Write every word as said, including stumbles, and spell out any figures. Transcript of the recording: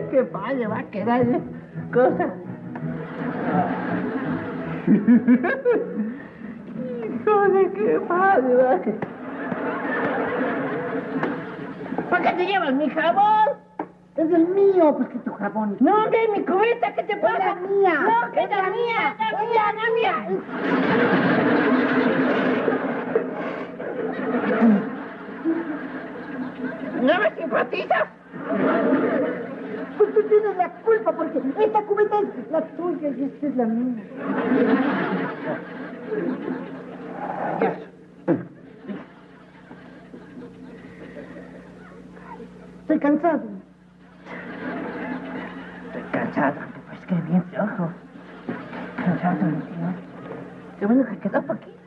qué padre va a quedar, ¿eh? Cosa. Híjole, qué padre va a quedar. ¿Por qué te llevas mi jabón? Es el mío, pues que tu jabón. No, hombre, mi cubeta, ¿qué te pasa? Es la mía. No, que es la mía, la mía, la mía. ¿No me simpatizas? Pues tú tienes la culpa, porque esta cubeta es la tuya y esta es la mía. Ya. Estoy cansado. Estoy cansado, pues que bien flojo. Cansado, mi tío. Qué bueno que quedó poquito.